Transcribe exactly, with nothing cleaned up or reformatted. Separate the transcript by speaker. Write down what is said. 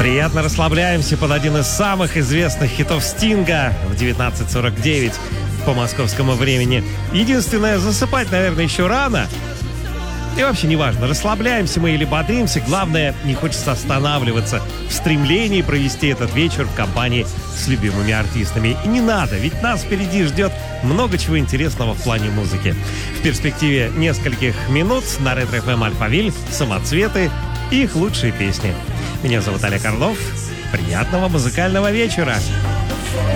Speaker 1: Приятно расслабляемся под один из самых известных хитов Стинга в девятнадцать сорок девять по московскому времени. Единственное, засыпать, наверное, еще рано. И вообще неважно, расслабляемся мы или бодримся, главное, не хочется останавливаться в стремлении провести этот вечер в компании с любимыми артистами. И не надо, ведь нас впереди ждет много чего интересного в плане музыки. В перспективе нескольких минут на Ретро эф эм Альфавиль, самоцветы и их лучшие песни. Меня зовут Олег Орлов. Приятного музыкального вечера!